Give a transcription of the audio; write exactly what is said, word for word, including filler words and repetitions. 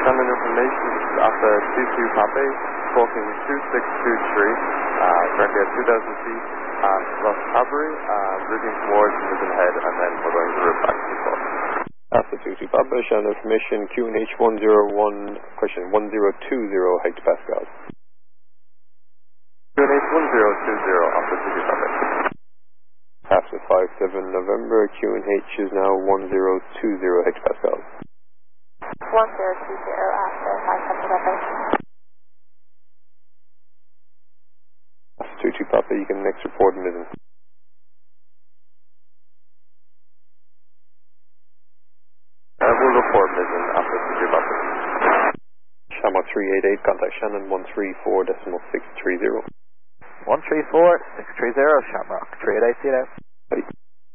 Shannon information, this is Alpha two two Papa, talking two six two three, uh, currently at two thousand feet at Ross Cavalry, uh, routing towards Midland Head, and then we're going to route back to the club. Alpha two two Papa, Shannon information, Q N H one zero one, question one zero two zero hectopascals. Q N H one zero two zero, Alpha two two Papa. Alpha five seven November, Q N H is now one zero two zero hectopascals. one zero two zero after five seven November. Alpha two two Papa, you can next report in Midland. Uh, we'll report Midland, Alpha two two Papa. Shamrock three eight eight, contact Shannon one three four decimal six three zero. one three four six three zero, Shamrock three eight eight, see you now.